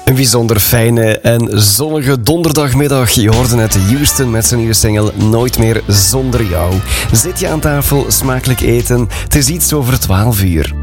Een bijzonder fijne en zonnige donderdagmiddag. Je hoorde net Houston met zijn nieuwe single Nooit meer zonder jou. Zit je aan tafel, smakelijk eten? Het is iets over 12 uur.